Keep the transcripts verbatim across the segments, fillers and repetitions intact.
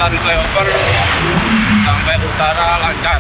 selatan flyover sampai utara lancar.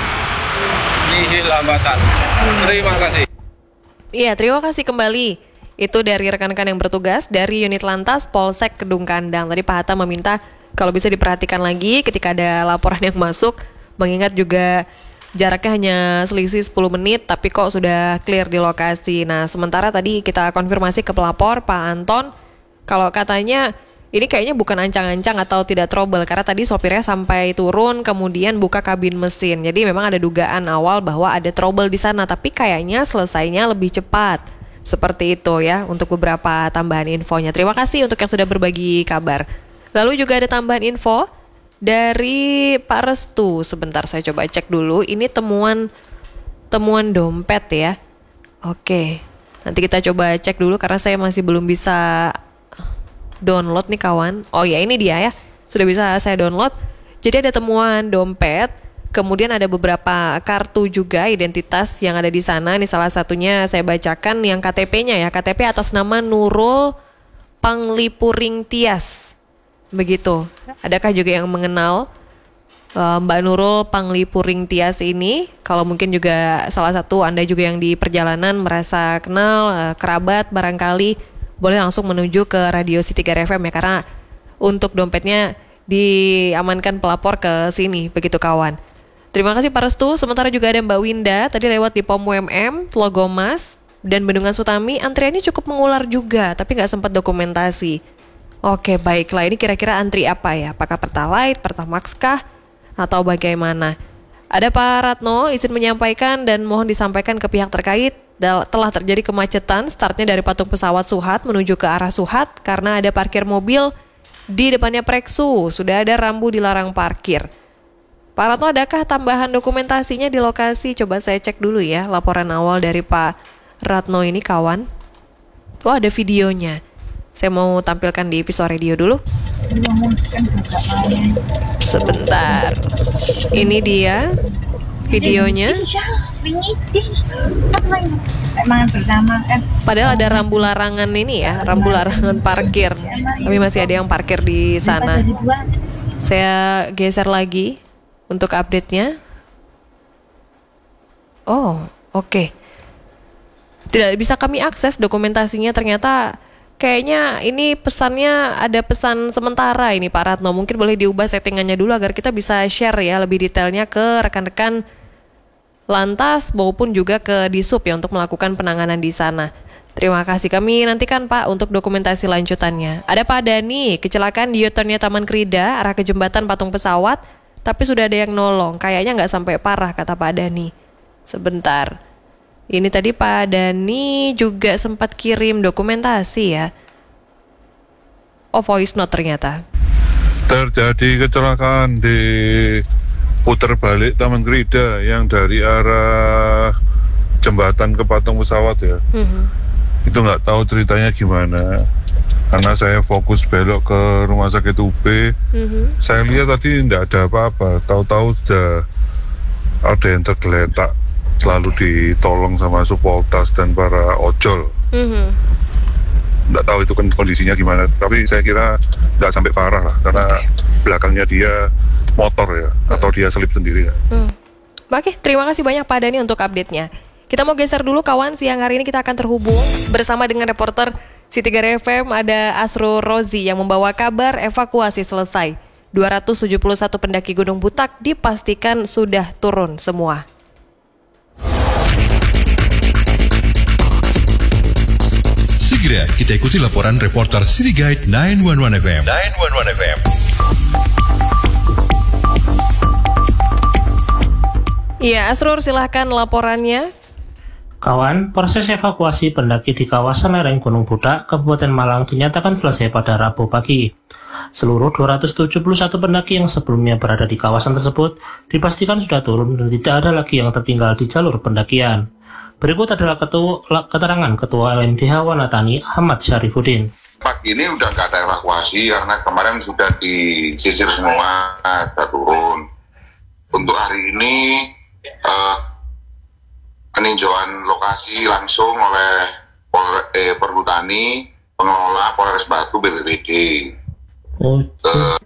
Nihil hambatan. Terima kasih. Iya, terima kasih kembali. Itu dari rekan-rekan yang bertugas dari unit lantas Polsek Kedung Kandang. Tadi Pak Hatta meminta kalau bisa diperhatikan lagi ketika ada laporan yang masuk, mengingat juga jaraknya hanya selisih sepuluh menit, tapi kok sudah clear di lokasi. Nah, sementara tadi kita konfirmasi ke pelapor, Pak Anton, kalau katanya ini kayaknya bukan ancang-ancang atau tidak trouble, karena tadi sopirnya sampai turun, kemudian buka kabin mesin. Jadi memang ada dugaan awal bahwa ada trouble di sana, tapi kayaknya selesainya lebih cepat. Seperti itu ya, untuk beberapa tambahan infonya. Terima kasih untuk yang sudah berbagi kabar. Lalu juga ada tambahan info dari Pak Restu. Sebentar saya coba cek dulu. Ini temuan temuan dompet ya. Oke. Nanti kita coba cek dulu karena saya masih belum bisa download nih kawan. Oh ya, ini dia ya. Sudah bisa saya download. Jadi ada temuan dompet, kemudian ada beberapa kartu juga identitas yang ada di sana. Ini salah satunya saya bacakan yang K T P-nya ya. K T P atas nama Nurul Panglipuring Tias. Begitu. Adakah juga yang mengenal uh, Mbak Nurul Panglipuring Tias ini? Kalau mungkin juga salah satu Anda juga yang di perjalanan merasa kenal, uh, kerabat barangkali, boleh langsung menuju ke Radio City Gar F M ya, karena untuk dompetnya diamankan pelapor ke sini, begitu kawan. Terima kasih Pak Restu. Sementara juga ada Mbak Winda, tadi lewat di Pom U M M, Tlogomas, dan Bendungan Sutami, antriannya cukup mengular juga, tapi nggak sempat dokumentasi. Oke, baiklah. Ini kira-kira antri apa ya? Apakah Pertalite, Pertamax kah? Atau bagaimana? Ada Pak Ratno, izin menyampaikan dan mohon disampaikan ke pihak terkait, telah terjadi kemacetan startnya dari patung pesawat Suhat menuju ke arah Suhat karena ada parkir mobil di depannya Preksu. Sudah ada rambu dilarang parkir. Pak Ratno, adakah tambahan dokumentasinya di lokasi? Coba saya cek dulu ya laporan awal dari Pak Ratno ini kawan. Oh, ada videonya. Saya mau tampilkan di episode radio dulu. Sebentar. Ini dia videonya. Padahal ada rambu larangan ini ya, rambu larangan parkir. Tapi masih ada yang parkir di sana. Saya geser lagi untuk update-nya. Oh, oke. Okay. Tidak bisa kami akses dokumentasinya, ternyata kayaknya ini pesannya ada pesan sementara ini Pak Ratno. Mungkin boleh diubah settingannya dulu agar kita bisa share ya lebih detailnya ke rekan-rekan lantas maupun juga ke Disub ya untuk melakukan penanganan di sana. Terima kasih, kami nantikan Pak untuk dokumentasi lanjutannya. Ada Pak Dani, kecelakaan di U-turn-nya Taman Krida arah ke jembatan patung pesawat, tapi sudah ada yang nolong. Kayaknya nggak sampai parah kata Pak Dani. Sebentar. Ini tadi Pak Dani juga sempat kirim dokumentasi ya. Oh, voice note ternyata. Terjadi kecelakaan di putar balik Taman Krida yang dari arah jembatan ke patung pesawat ya. Mm-hmm. Itu nggak tahu ceritanya gimana. Karena saya fokus belok ke rumah sakit U B. Mm-hmm. Saya lihat tadi nggak ada apa-apa. Tahu-tahu sudah ada yang tergeletak, lalu ditolong sama Supoltas dan para ojol. Mm-hmm. Nggak tahu itu kan kondisinya gimana, tapi saya kira nggak sampai parah lah, karena okay. belakangnya dia motor ya, mm. atau dia selip sendiri ya. Mm. Oke, terima kasih banyak Pak Dani untuk update-nya. Kita mau geser dulu kawan, siang hari ini kita akan terhubung bersama dengan reporter City Gar F M, ada Asrul Rozi yang membawa kabar evakuasi selesai. dua ratus tujuh puluh satu pendaki Gunung Butak dipastikan sudah turun semua. Segera kita ikuti laporan reporter City Guide sembilan satu satu F M. sembilan satu satu F M. Iya, Asrul silahkan laporannya. Kawan, proses evakuasi pendaki di kawasan lereng Gunung Butak, Kabupaten Malang dinyatakan selesai pada Rabu pagi. Seluruh dua ratus tujuh puluh satu pendaki yang sebelumnya berada di kawasan tersebut dipastikan sudah turun dan tidak ada lagi yang tertinggal di jalur pendakian. Berikut adalah ketua, keterangan Ketua L M D H Wanatani Ahmad Syarifuddin. Pagi ini udah nggak ada evakuasi karena kemarin sudah disisir semua, sudah turun. Untuk hari ini eh, peninjauan lokasi langsung oleh Pol, eh, Perhutani, pengelola Polres Batu B P B D. Oh, eh,